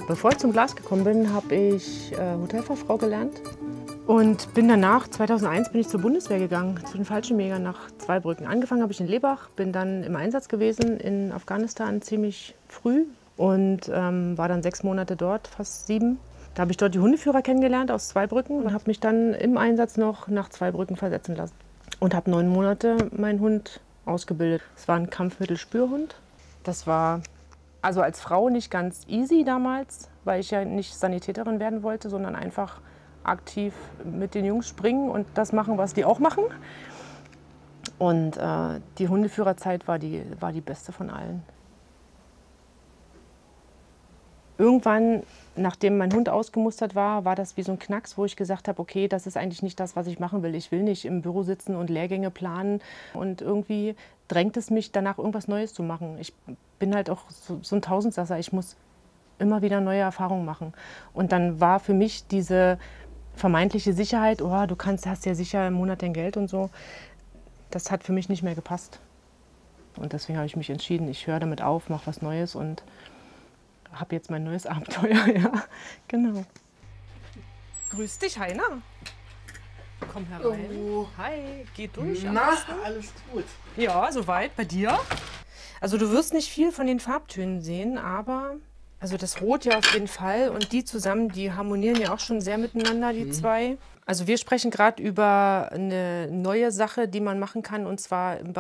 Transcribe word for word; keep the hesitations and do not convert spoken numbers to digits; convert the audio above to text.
Bevor ich zum Glas gekommen bin, habe ich äh, Hotelfachfrau gelernt und bin danach, zweitausendeins, bin ich zur Bundeswehr gegangen, zu den Fallschirmjägern nach Zweibrücken. Angefangen habe ich in Lebach, bin dann im Einsatz gewesen in Afghanistan ziemlich früh und ähm, war dann sechs Monate dort, fast sieben. Da habe ich dort die Hundeführer kennengelernt aus Zweibrücken und habe mich dann im Einsatz noch nach Zweibrücken versetzen lassen. Und habe neun Monate meinen Hund ausgebildet. Es war ein Kampfmittelspürhund. Das war also als Frau nicht ganz easy damals, weil ich ja nicht Sanitäterin werden wollte, sondern einfach aktiv mit den Jungs springen und das machen, was die auch machen. Und äh, die Hundeführerzeit war die, war die beste von allen. Irgendwann, nachdem mein Hund ausgemustert war, war das wie so ein Knacks, wo ich gesagt habe, okay, das ist eigentlich nicht das, was ich machen will. Ich will nicht im Büro sitzen und Lehrgänge planen. Und irgendwie drängt es mich danach, irgendwas Neues zu machen. Ich bin halt auch so, so ein Tausendsasser. Ich muss immer wieder neue Erfahrungen machen. Und dann war für mich diese vermeintliche Sicherheit, oh, du kannst, hast ja sicher im Monat dein Geld und so, das hat für mich nicht mehr gepasst. Und deswegen habe ich mich entschieden, ich höre damit auf, mache was Neues und habe jetzt mein neues Abenteuer, ja, genau. Grüß dich, Heiner. Komm herein. Oh. Hi, geht durch. Na, alles gut. Ja, soweit. Bei dir? Also du wirst nicht viel von den Farbtönen sehen, aber also das Rot ja auf jeden Fall und die zusammen, die harmonieren ja auch schon sehr miteinander, die mhm. zwei. Also wir sprechen gerade über eine neue Sache, die man machen kann, und zwar im